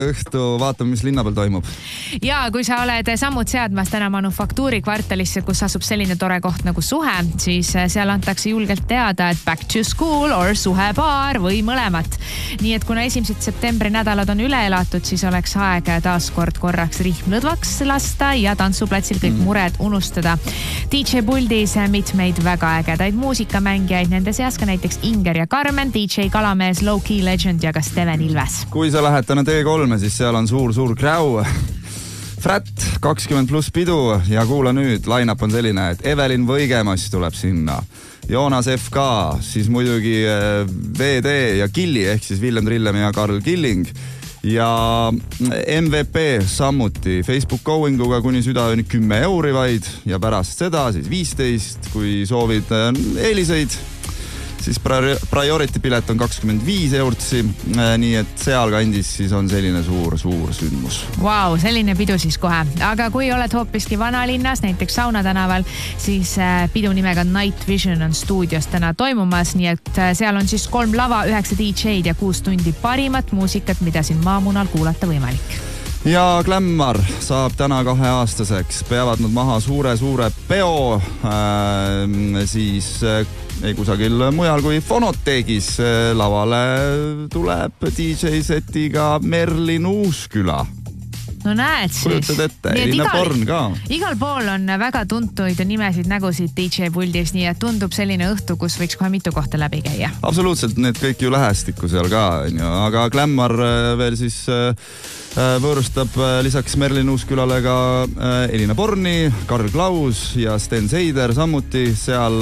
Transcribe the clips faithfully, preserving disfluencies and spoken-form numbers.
õhtu vaatame, mis linna peal toimub. Ja kui sa oled sammud seadmas täna Manufaktuuri kvartalisse, kus asub selline tore koht nagu Suhe, siis seal antakse julgelt teada, et back to school or Suhe baar või mõlemat. Nii et kuna esimesed septembri nädalad on üle elatud, siis oleks aeg taas kord korraks rihm lõdvaks lasta ja tantsuplatsil kõik mm. mured unustada. D J Puldis mitmeid väga ägedaid muusikamängijaid, nende seas ka näiteks Inger ja Karmen, D J Kalamees, Low Key Legend ja ka Steven Ilves. Kui sa lähed täna T kolme, siis seal on suur-suur kräu. Frat kakskümmend pluss pidu ja kuula nüüd, line-up on selline, et Evelin Võigemas tuleb sinna. Joonas F K, siis muidugi V D ja Killi ehk siis Villem Trillem ja Karl Killing ja M V P samuti Facebook Goinguga kuni südaööni kümme euri vaid ja pärast seda siis viisteist, kui soovid eeliseid, siis priority pilet on kakskümmend viis eurtsi, nii et sealkandis siis on selline suur, suur sündmus. Vau, selline pidu siis kohe. Aga kui oled hoopiski vanalinnas, näiteks Sauna tänaval, siis pidu nimega Night Vision on stuudios täna toimumas, nii et seal on siis kolm lava, üheksa D J-d ja kuus tundi parimat muusikat, mida siin maamunal kuulata võimalik. Ja Glammar saab täna kaheaastaseks, peavad nad maha suure-suure peo, äh, siis ei kusagil mujal kui Fonoteegis lavale tuleb D J-setiga Merlin Uusküla. No näed siis. Kujutad ette, Elina Porn ka. Igal pool on väga tuntuid ja nimesid nägusid D J Puldis, nii et tundub selline õhtu, kus võiks kohe mitu kohta läbi käia. Absoluutselt, need kõik ju lähestikku seal ka, aga Glammar veel siis võõrustab lisaks Merlin Uuskülale ka Elina Porni, Karl Klaus ja Sten Seider samuti seal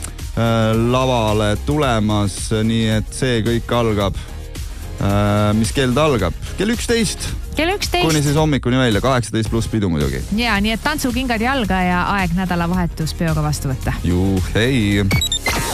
lavale tulemas, nii et see kõik algab. Mis kell ta algab? Kell üksteist. Kell üksteist. Kuni siis hommikuni välja, kaheksateist pluss pidu muidugi. Ja, nii et tantsukingad jalga ja aeg nädalavahetus peoga vastu võtta. Juh, hei!